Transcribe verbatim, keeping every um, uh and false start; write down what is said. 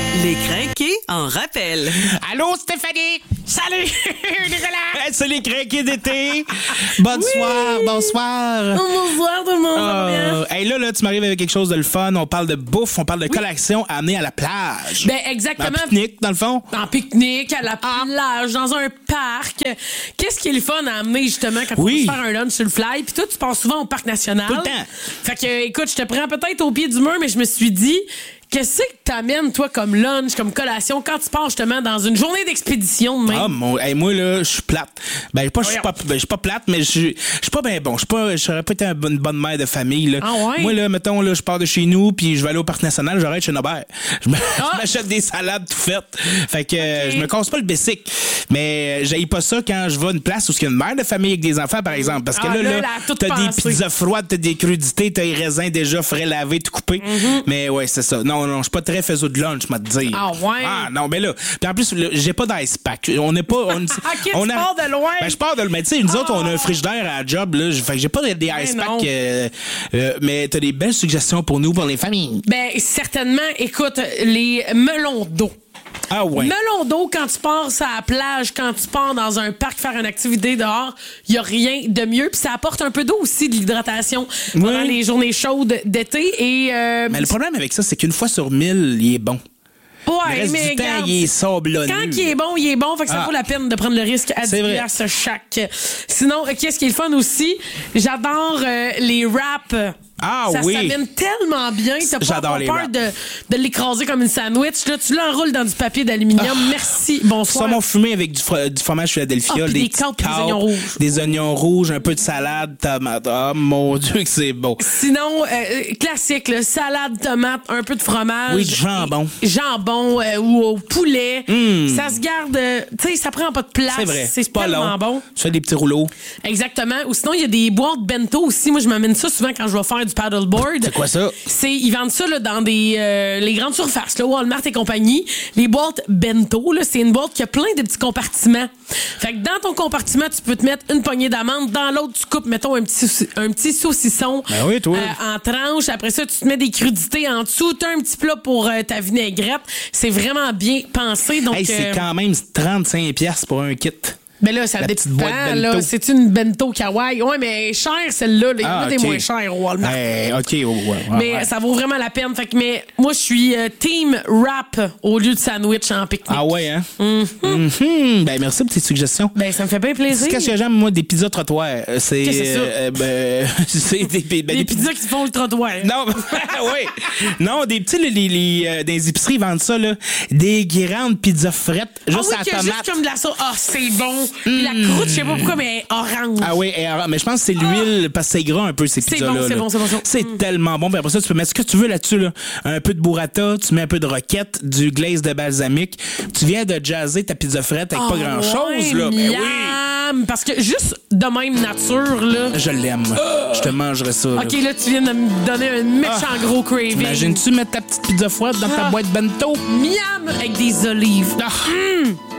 Les crinqués en rappel. Allô, Stéphanie? Salut, Nicolas! Hey, c'est les crinqués d'été. Bonsoir, Oui. bonsoir. Bonsoir tout le monde, ça va bien? Euh, hey, là, là, tu m'arrives avec quelque chose de le fun. On parle de bouffe, on parle de collation à amener à la plage. Ben, exactement. Un pique-nique, dans le fond. En pique-nique, à la plage, dans un parc. Qu'est-ce qui est le fun à amener, justement, quand Oui. on va se faire un lunch sur le fly? Puis toi, tu passes souvent au parc national. Tout le temps. Fait que, écoute, je te prends peut-être au pied du mur, mais je me suis dit... Qu'est-ce que t'amènes, toi, comme lunch, comme collation, quand tu pars, justement, dans une journée d'expédition de même? Ah, mon, hey, moi, là, je suis plate. Ben, pas, je suis pas, ben, je suis pas plate, mais je suis je suis pas bien bon. Je suis pas, je serais pas été une bonne, bonne mère de famille, là. Ah ouais? Moi, là, mettons, là, je pars de chez nous, puis je vais aller au parc national, j'arrête chez Nobert. Je me- Ah! je m'achète des salades tout faites. Fait que, euh, je me casse pas le bessic. Mais, euh, j'haïs pas ça quand je vais à une place où il y a une mère de famille avec des enfants, par exemple. Parce que Ah, là, là, là, elle a tout t'as des pensé. pizzas froides, t'as des crudités, t'as les raisins déjà frais lavés, tout coupés. Mm-hmm. Mais, ouais, c'est ça. Non, non, je suis pas très faiseux de lunch, je te dire. Ah ouais? Ah, non, mais là. Puis en plus, là, j'ai pas d'ice pack. On n'est pas. On, Ok, tu on a- pars de loin. Ben, je pars de. Mais tu sais, nous autres, on a un frigidaire à la job, là. Fait que j'ai pas des ice non. packs. Euh, euh, mais t'as des belles suggestions pour nous, pour les familles. Ben, certainement, écoute, les melons d'eau. Ah, ouais. Melon d'eau, quand tu pars à la plage, quand tu pars dans un parc faire une activité dehors, il n'y a rien de mieux. Puis ça apporte un peu d'eau aussi, de l'hydratation pendant Oui. les journées chaudes d'été. Et euh, Mais le problème avec ça, c'est qu'une fois sur mille, il est bon. ouais, Le reste mais du temps, regarde, il est sablonneux. quand il est bon, il est bon. Fait que ça Ah. vaut la peine de prendre le risque à C'est dix vrai. piastres chaque. Sinon, euh, qu'est-ce qui est le fun aussi? J'adore euh, les wraps. Ah ça oui. s'amène tellement bien. T'as pas J'adore avoir les peur wraps. de, de l'écraser comme une sandwich. Là, tu l'enroules dans du papier d'aluminium. Merci. Bonsoir. Saumon fumé avec du, fro- du fromage Philadelphia, Ah, puis des des petites câpes, puis des câpes, oignons rouges. des oignons rouges, un peu de salade, tomate. Ah, mon Dieu, que c'est bon. Sinon, euh, classique, là, salade, tomate, un peu de fromage. Oui, du jambon. Et- Jambon euh, ou au poulet. Ça se garde, euh, tu sais, ça prend pas de place. C'est vrai. C'est pas tellement long. bon. Tu fais des petits rouleaux. Exactement. Ou sinon, il y a des boîtes bento aussi. Moi, je m'amène ça souvent quand je vais faire du paddleboard. C'est quoi ça? C'est, ils vendent ça là, dans des euh, les grandes surfaces, là, Walmart et compagnie. Les boîtes bento, là, c'est une boîte qui a plein de petits compartiments. Fait que dans ton compartiment, tu peux te mettre une poignée d'amandes. Dans l'autre, tu coupes, mettons, un petit, sauci- un petit saucisson Ben oui, toi. euh, en tranches. Après ça, tu te mets des crudités en dessous. T'as un petit plat pour euh, ta vinaigrette. C'est vraiment bien pensé. Donc, Hey, c'est euh, quand même trente-cinq piastres pour un kit. ben là, ça La dépend. petite boîte Là, bento. c'est une bento kawaii. Ouais, mais cher celle-là. là. Il y en a Ah, des ok. moins chers au Walmart. Hey, OK, ouais, ouais, Mais ouais. ça vaut vraiment la peine. Fait que, mais moi, je suis euh, team wrap au lieu de sandwich en pique-nique. Ah ouais, hein? Mhm. Ben, merci pour tes suggestions. Ben, ça me fait bien plaisir. Qu'est-ce que j'aime, moi, des pizzas trottoirs? Euh, C'est. Qu'est-ce que c'est ça? euh, ben, c'est des, ben, Les des pizzas qui font le trottoir. Non, oui. Non, des petits, les, les, les, euh, dans les épiceries, ils vendent ça, là. Des grandes pizzas frettes, Ah juste oui, à qu'il y a tomate. juste comme de la sauce. Ah, c'est bon. Puis la croûte, je sais pas pourquoi, mais orange. Ah oui, et alors, mais je pense que c'est l'huile, parce que c'est gras un peu, ces C'est pizzas-là. bon, c'est là. bon, c'est bon, c'est bon. C'est tellement bon. Puis après ça, tu peux mettre ce que tu veux là-dessus, là. Un peu de burrata, tu mets un peu de roquette, du glaze de balsamique. Tu viens de jazzer ta pizza frette avec Ah, pas grand-chose, ouais, là. Ben oui. miam. Parce que juste de même nature, là. Je l'aime. Je te mangerai ça. là. OK, là, tu viens de me donner un méchant Ah. gros craving. Imagines-tu mettre ta petite pizza froide dans ta Ah. boîte bento? Miam avec des olives. Ah. Hum.